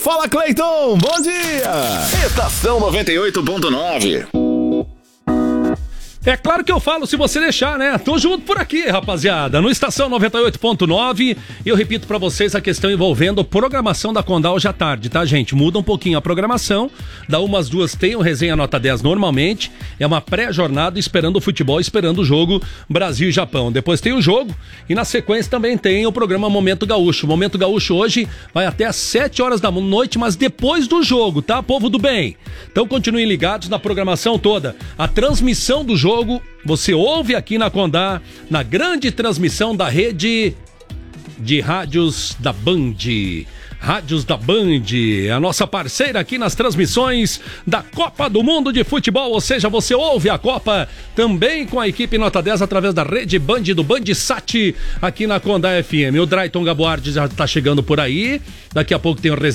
Fala, Cleiton, bom dia! Estação 98.9. É claro que eu falo se você deixar, né? Tô junto por aqui, rapaziada. No Estação 98.9, eu repito pra vocês a questão envolvendo programação da Condá hoje à tarde, tá, gente? Muda um pouquinho a programação. Da 1 às 2 tem o Resenha Nota 10 normalmente. É uma pré-jornada esperando o futebol, esperando o jogo Brasil e Japão. Depois tem o jogo e na sequência também tem o programa Momento Gaúcho. O Momento Gaúcho hoje vai até às 7 horas da noite, mas depois do jogo, tá, povo do bem? Então continuem ligados na programação toda. A transmissão do jogo você ouve aqui na Condá, na grande transmissão da rede de rádios da Band. Rádios da Band, a nossa parceira aqui nas transmissões da Copa do Mundo de Futebol, ou seja, você ouve a Copa também com a equipe Nota 10 através da rede Band do Bandsat aqui na Condá FM. O Drayton Gaboardi já está chegando por aí, daqui a pouco tem o